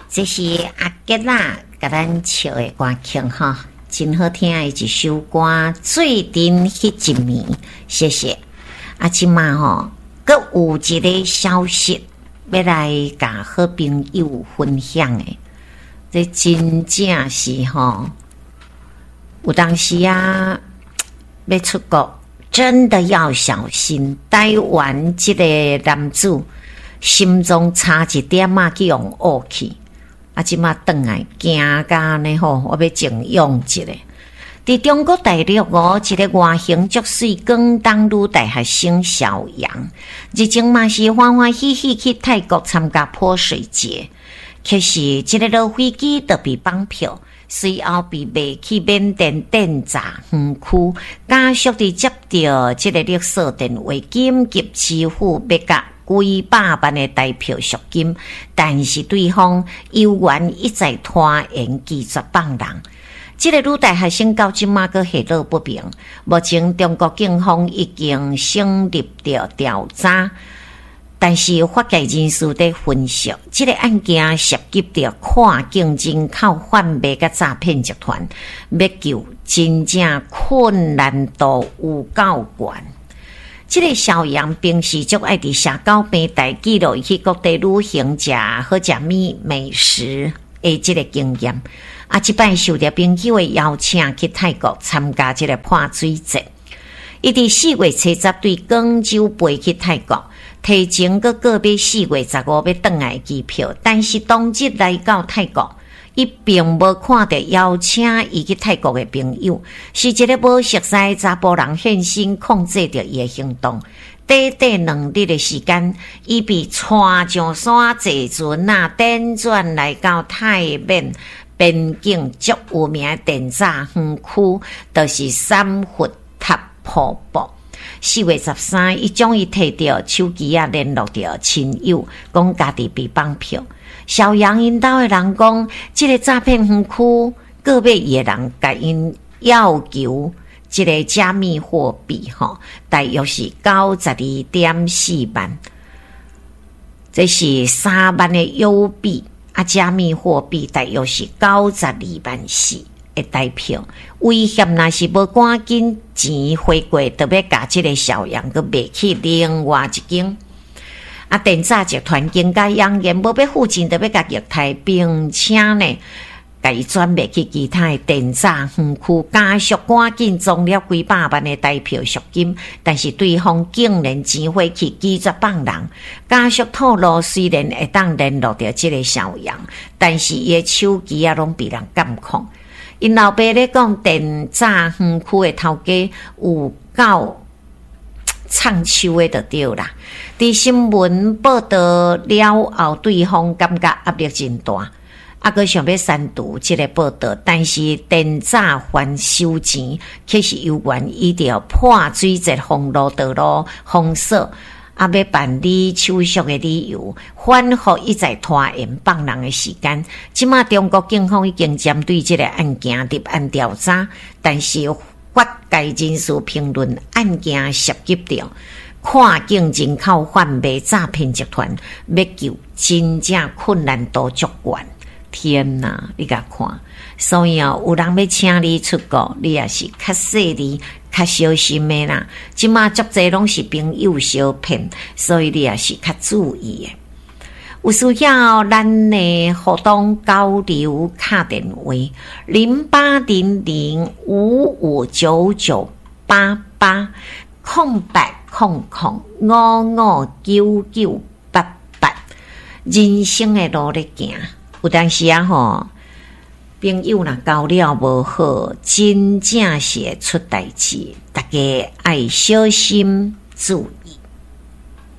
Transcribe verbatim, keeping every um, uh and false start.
这是阿吉啦，甲咱唱的歌曲哈，真好听的一首歌。最近迄一暝，谢谢。啊，即马吼，阁有一个消息要来甲好朋友分享的，这真正是吼，有当时啊，要出国真的要小心。台湾这个男子心中差一点啊，去用恶去。啊！即马转来惊甲呢吼，我要静养一下。伫中国大陆哦，一个外形足水广东女大学生小杨，日前嘛是欢欢喜喜去泰国参加泼水节，可是一个落飞机就被绑票，随后被卖去缅甸电闸园区，家属伫接到这个勒索电话，紧急支付要甲几百万的代票赎金，但是对方犹原一再拖延拒绝放人。这个女大学生到今嘛阁下落不明，目前中国警方已经成立了调查，但是法界人士在分析，这个案件涉及到跨境人口贩卖甲诈骗集团，要救真正困难度有够悬。这个小杨平时就爱伫社交平台记录去各地旅行食好食物美食的这个经验。啊，即摆受到朋友的邀请去泰国参加这个泼水节。伊伫四月七十对广州飞去泰国，提前个个别四月十五要转来机票，但是当日来到泰国。伊并无看到邀请伊去泰国的朋友，是一个无熟悉的查甫人现身控制着伊的行动。短短两日的时间，伊被带上山坐船啊，辗转来到泰缅边境足有名的电闸园区，就是三佛塔瀑布。四月十三，伊终于摕到手机啊，联络到亲友，讲家己被绑票。小杨因兜的人讲，这个诈骗园区个别的人甲因要求这个加密货币吼，大约是九十二点四万，这是三万的邮币啊，加密货币大约是九十二万四的代票，威胁若是无赶紧钱回过，特别甲这个小杨个卖去另外一间。啊！电诈集团更加扬言，无要付钱，就要甲虐待，并且呢，甲伊转卖去其他的电诈园区，家属赶紧装了几百万的代票赎金，但是对方竟然钱花去拒绝放人。家属透露，虽然会当联络到这个小杨，但是伊的手机啊，拢被人监控。因老爸咧讲，电诈园区的头家有够唱秋的就对啦。伫新闻报道了后，对方感觉压力真大，啊，佮想要删除这个报道，但是电诈还收钱，却是有原依着破水节封路道路封锁，啊，要办理手续的理由，反复一再拖延放人的时间。即马中国警方已经针对这个案件立案调查，但是法界人士评论案件涉及到跨境人口贩卖诈骗集团，要救真正困难度足悬。天哪，你甲看，所以哦，有人要请你出国，你也是较细腻、较小心的啦。即马足侪拢是朋友相骗，所以你也是较注意的。有需要咱的互动交流卡电话零八零零五五九九八八空白空空五五九九八八。人生的路咧行，有当时啊吼，朋友若交了无好，真正是会出代志，大家爱小心注意。